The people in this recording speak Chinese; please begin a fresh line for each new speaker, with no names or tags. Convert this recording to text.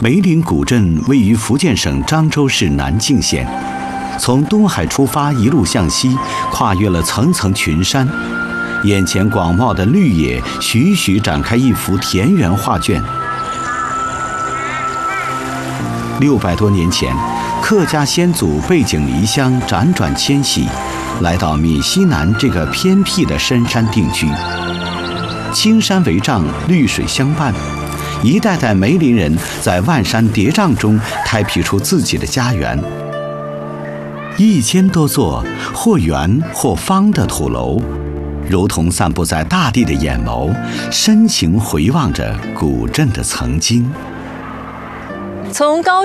梅林古镇位于福建省漳州市南靖县，从东海出发，一路向西，跨越了层层群山，眼前广袤的绿野徐徐展开一幅田园画卷。600多年前，客家先祖背井离乡，辗转迁徙，来到闽西南这个偏僻的深山定居。青山为障，绿水相伴，一代代梅林人在万山叠嶂中开辟出自己的家园。1000多座或圆或方的土楼，如同散布在大地的眼眸，深情回望着古镇的曾经。
从高